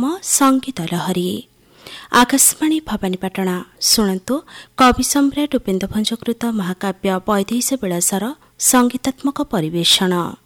संगीत लहरी आकाशवाणी भवानीपाटना शुणु कवि सम्राट उपेन्द्र भंजकृत महाकाव्य वैदेही विलासर संगीतात्मक परिवेषण।